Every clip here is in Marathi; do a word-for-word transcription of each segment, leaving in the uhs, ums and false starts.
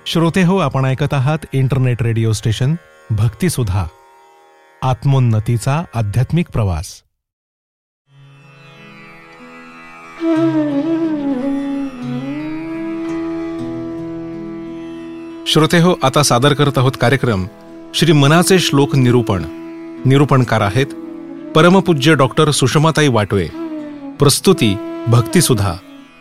श्रोते हो, आपण ऐकत आहात इंटरनेट रेडिओ स्टेशन भक्तिसुधा, आत्मोन्नतीचा आध्यात्मिक प्रवास. श्रोते हो, आता सादर करत आहोत कार्यक्रम श्री मनाचे श्लोक निरूपण. निरूपणकार आहेत परमपूज्य डॉक्टर सुषमाताई वाटवे. प्रस्तुती भक्तिसुधा.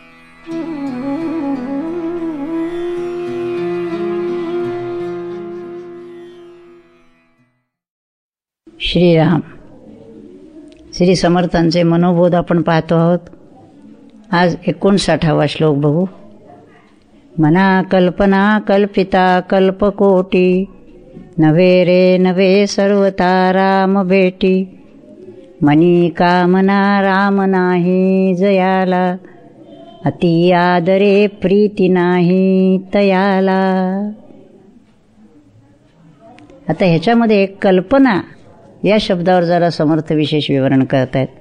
श्रीराम. श्री समर्थांचे मनोबोध आपण पाहतो आहोत. आज एकोणसाठावा श्लोक बघू. मना कल्पना कल्पिता कल्पकोटी, नवे रे नवे सर्वता राम भेटी. मनी कामना राम नाही जयाला, अति आदरे प्रीती नाही तयाला. आता ह्याच्यामध्ये कल्पना या शब्दावर जरा समर्थ विशेष विवरण करत आहेत.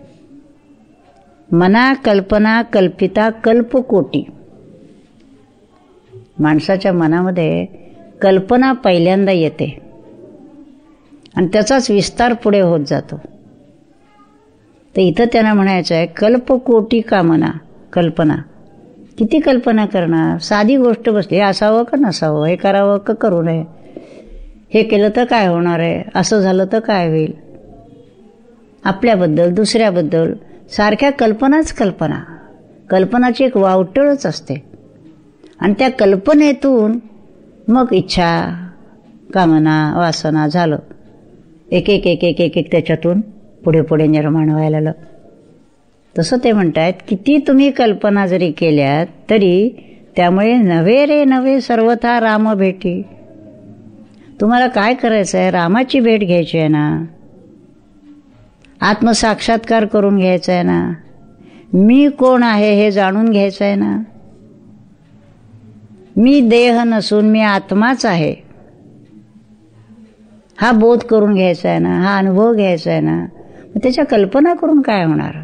मना कल्पना कल्पिता कल्पकोटी. माणसाच्या मनामध्ये कल्पना पहिल्यांदा येते आणि त्याचाच विस्तार पुढे होत जातो. तर इथं त्यांना म्हणायचं आहे कल्पकोटी कामना. कल्पना किती कल्पना करणार. साधी गोष्ट बसली, हे असावं का नसावं, हे करावं का करू नये, हे केलं तर काय होणार आहे, असं झालं तर काय होईल, आपल्याबद्दल दुसऱ्याबद्दल सारख्या कल्पनाच कल्पना. कल्पनाची एक वावटळच असते आणि त्या कल्पनेतून मग इच्छा कामना वासना झालं एक एक एक एक एक एक त्याच्यातून पुढे पुढे निर्माण व्हायला लागलं. तसं ते म्हणतात किती तुम्ही कल्पना जरी केल्यात तरी त्यामुळे नवे रे नवे सर्वथा राम भेटी. तुम्हाला काय करायचं आहे, रामाची भेट घ्यायची आहे ना, आत्मसाक्षात्कार करून घ्यायचा आहे ना, मी कोण आहे हे जाणून घ्यायचं आहे ना, मी देह नसून मी आत्माच आहे हा बोध करून घ्यायचा आहे ना, हा अनुभव घ्यायचा आहे ना. मग त्याच्या कल्पना करून काय होणार.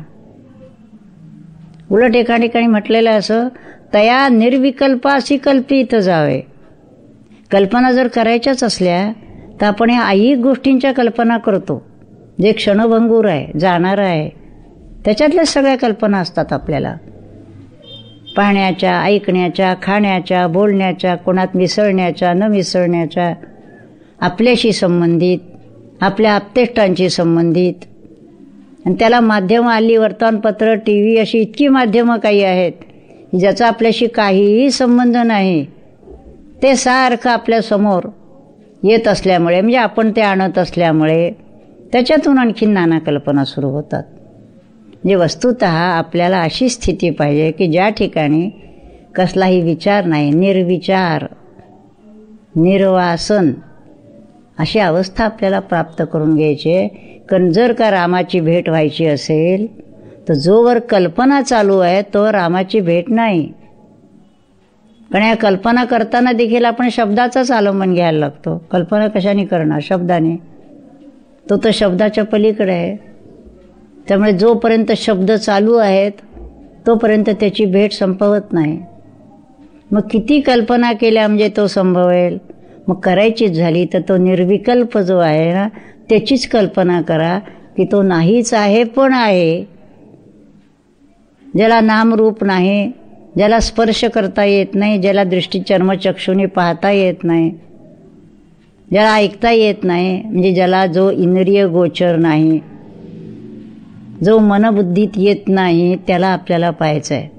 उलट एका ठिकाणी म्हटलेलं असं, तया निर्विकल्पासी कल्पित जावे. कल्पना जर करायच्याच असल्या तर आपण ह्या ऐहिक गोष्टींच्या कल्पना करतो जे क्षणभंगूर आहे, जाणार आहे. त्याच्यातल्या सगळ्या कल्पना असतात आपल्याला, पाहण्याच्या, ऐकण्याच्या, खाण्याच्या, बोलण्याच्या, कोणात मिसळण्याच्या, न मिसळण्याच्या, आपल्याशी संबंधित, आपल्या आप्तेष्टांशी संबंधित. आणि त्याला माध्यमं आली, वर्तमानपत्र, टी व्ही अशी इतकी माध्यमं काही आहेत ज्याचा आपल्याशी काहीही संबंध नाही. ते सारखं आपल्यासमोर येत असल्यामुळे, म्हणजे आपण ते आणत असल्यामुळे त्याच्यातून आणखीन नाना कल्पना सुरू होतात. म्हणजे वस्तुतः आपल्याला अशी स्थिती पाहिजे की ज्या ठिकाणी कसलाही विचार नाही, निर्विचार, निर्वासन अशी अवस्था आपल्याला प्राप्त करून घ्यायची आहे. कारण जर का रामाची भेट व्हायची असेल तर जोवर कल्पना चालू आहे तो रामाची भेट नाही. कारण या कल्पना करताना देखील आपण शब्दाचाच अवलंबन घ्यायला लागतो. कल्पना कशाने करणार, शब्दाने. तो तर शब्दाच्या पलीकडे आहे. त्यामुळे जोपर्यंत शब्द चालू आहेत तोपर्यंत त्याची भेट संपवत नाही. मग किती कल्पना केल्या म्हणजे तो संभवेल. मग करायचीच झाली तर तो निर्विकल्प जो आहे ना त्याचीच कल्पना करा की तो नाहीच आहे पण आहे. ज्याला नामरूप नाही, ज्याला स्पर्श करता येत नाही, ज्याला दृष्टी चर्मचक्षुनी पाहता येत नाही, ज्याला ऐकता येत नाही, म्हणजे ज्याला जो इंद्रिय गोचर नाही, जो मनबुद्धीत येत नाही, त्याला आपल्याला पाहायचं आहे.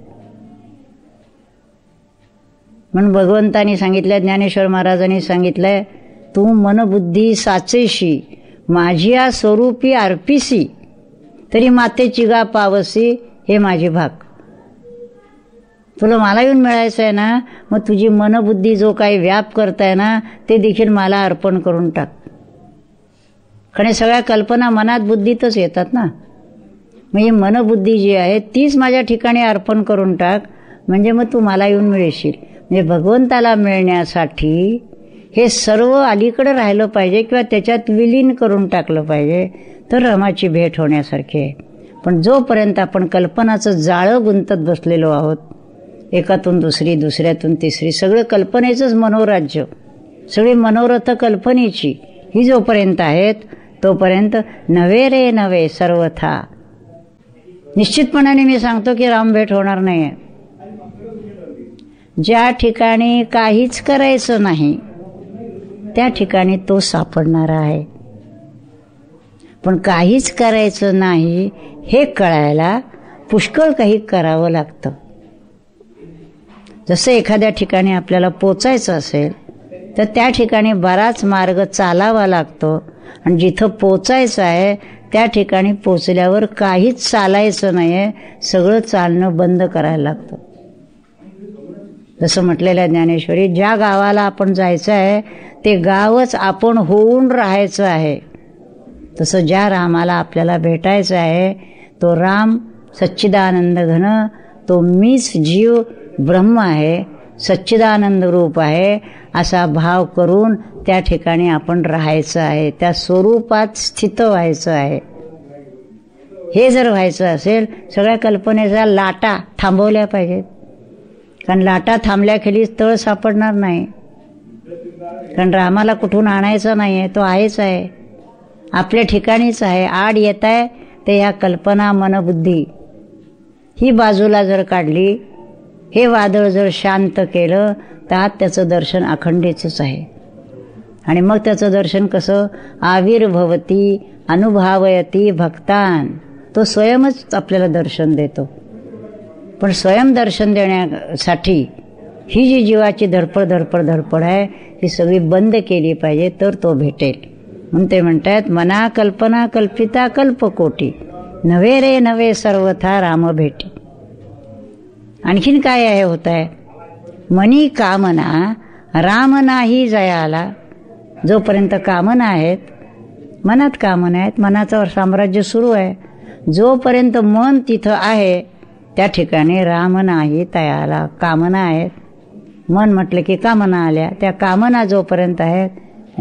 म्हणून भगवंतानी सांगितलं, ज्ञानेश्वर महाराजांनी सांगितलंय, तू मनबुद्धी साचेशी माझिया स्वरूपी अर्पिसी, तरी मातेची गा पावसी हे माझी भाग. तुला मला येऊन मिळायचं आहे ना, मग तुझी मनबुद्धी जो काही व्याप करताय ना ते देखील मला अर्पण करून टाक. कारण सगळ्या कल्पना मनात बुद्धीतच येतात ना. मग ही मनबुद्धी जी आहे तीच माझ्या ठिकाणी अर्पण करून टाक, म्हणजे मग तू मला येऊन मिळशील. म्हणजे भगवंताला मिळण्यासाठी हे सर्व अलीकडे राहिलं पाहिजे किंवा त्याच्यात विलीन करून टाकलं पाहिजे, तर रामाची भेट होण्यासारखी आहे. पण जोपर्यंत आपण कल्पनाचं जाळं गुंतत बसलेलो आहोत एकातून दुसरी, दुसऱ्यातून तिसरी, सगळं कल्पनेचंच मनोराज्य, सगळी मनोरथ कल्पनेची ही जोपर्यंत आहेत तोपर्यंत नवे रे नवे सर्वथा. निश्चितपणाने मी सांगतो की रामभेट होणार नाही आहे. ज्या ठिकाणी काहीच करायचं नाही त्या ठिकाणी तो सापडणार आहे. पण काहीच करायचं नाही हे कळायला पुष्कळ काही करावं लागतं. जसं एखाद्या ठिकाणी आपल्याला पोचायचं असेल तर त्या ठिकाणी बराच मार्ग चालावा लागतो आणि जिथं पोचायचं आहे त्या ठिकाणी पोचल्यावर काहीच चालायचं नाही आहे, सगळं चालणं बंद करायला लागतं. जसं म्हटलेलं आहे ज्ञानेश्वरी, ज्या गावाला आपण जायचं आहे ते गावच आपण होऊन राहायचं आहे. तसं ज्या रामाला आपल्याला भेटायचं आहे तो राम सच्चिदानंद घन, तो मीच जीव ब्रह्म आहे, सच्चिदानंद रूप आहे, असा भाव करून त्या ठिकाणी आपण राहायचं आहे, त्या स्वरूपात स्थित व्हायचं आहे. हे जर व्हायचं असेल सगळ्या कल्पनेच्या लाटा थांबवल्या पाहिजेत. कारण लाटा थांबल्याखेली तळ सापडणार नाही. कारण रामाला कुठून आणायचं नाही आहे, तो आहेच आहे, आपल्या ठिकाणीच आहे. आड येत आहे ते ह्या कल्पना मनबुद्धी ही बाजूला जर काढली, हे वादळ जर शांत केलं तर आत त्याचं दर्शन अखंडेचंच आहे. आणि मग त्याचं दर्शन कसं? आविर्भवती अनुभवयती भक्तान, तो स्वयंच आपल्याला दर्शन देतो. पण स्वयं दर्शन देण्यासाठी ही जी जीवाची धडपड धडपड धडपड आहे ही सगळी बंद केली पाहिजे तर तो भेटेल. म्हणून ते म्हणतात मना कल्पना कल्पिता कल्पकोटी, नवे रे नवे सर्वथा राम भेटी. आणखीन काय आहे होत आहे? मनी कामना राम नाही जयाला. जोपर्यंत कामना आहेत, मनात कामना आहेत, मनाचं साम्राज्य सुरू आहे. जोपर्यंत मन तिथं आहे त्या ठिकाणी राम नाही तयाला. कामना आहेत, मन म्हटलं की कामना आल्या. त्या कामना जोपर्यंत आहेत,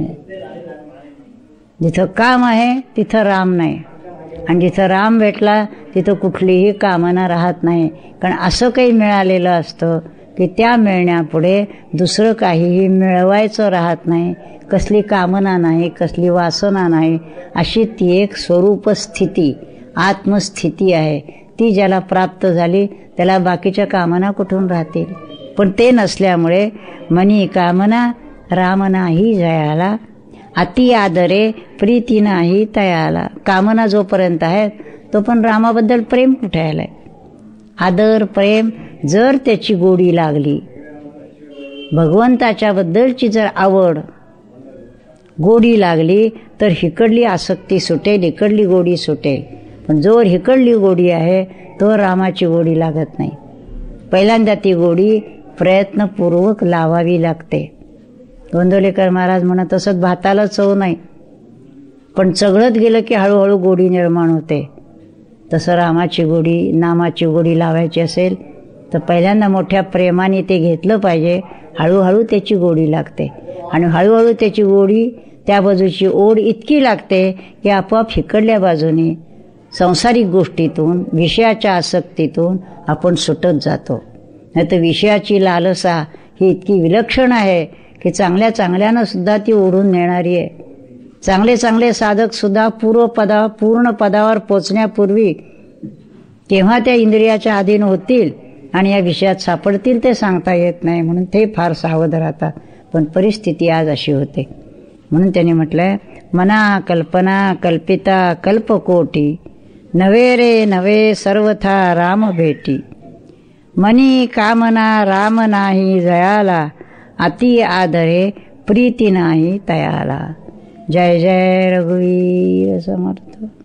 जिथं काम आहे तिथं राम नाही, आणि जिथं राम भेटला तिथं कुठलीही कामना राहत नाही. कारण असं काही मिळालेलं असतं की त्या मिळण्यापुढे दुसरं काहीही मिळवायचं राहत नाही. कसली कामना नाही, कसली वासना नाही, अशी ती एक स्वरूप स्थिती, आत्मस्थिती आहे. ती ज्याला प्राप्त झाली त्याला बाकीच्या कामना कुठून राहतील? पण ते नसल्यामुळे मनी कामना राम नाही जयाला, अति आदरे प्रीती नाही तयाला. कामना जोपर्यंत आहेत तो पण रामाबद्दल प्रेम कुठे आलंय? आदर प्रेम जर त्याची गोडी लागली, भगवंताच्या बद्दलची जर आवड गोडी लागली तर हिकडली आसक्ती सुटेल, इकडली गोडी सुटेल. पण जोर हिकडली गोडी आहे तो रामाची गोडी लागत नाही. पहिल्यांदा ती गोडी प्रयत्नपूर्वक लावावी लागते. गोंदवलेकर महाराज म्हणत असत भाताला चव नाही, पण चघळत गेलं की हळूहळू गोडी निर्माण होते. तसं रामाची गोडी, नामाची गोडी लावायची असेल तर पहिल्यांदा मोठ्या प्रेमाने ते घेतलं पाहिजे. हळूहळू त्याची गोडी लागते आणि हळूहळू त्याची गोडी, त्या बाजूची ओढ इतकी लागते की आपोआप हिकडल्या बाजूने संसारिक गोष्टीतून, विषयाच्या आसक्तीतून आपण सुटत जातो. नाही तर विषयाची लालसा ही इतकी विलक्षण आहे की चांगल्या चांगल्यानं सुद्धा ती ओढून नेणारी आहे. चांगले चांगले साधक सुद्धा पूर्व पदा पूर्ण पदावर पोचण्यापूर्वी केव्हा त्या इंद्रियाच्या अधीन होतील आणि या विषयात सापडतील ते सांगता येत नाही. म्हणून ते फार सावध राहतात. पण परिस्थिती आज अशी होते. म्हणून त्यांनी म्हटलंय मना कल्पना कल्पिता कल्पकोटी, नवे रे नवे सर्वथा राम भेटी. मनी कामना राम नाही जयाला, अति आदरे प्रीती नाही तयाला. जय जय रघुवीर समर्थ.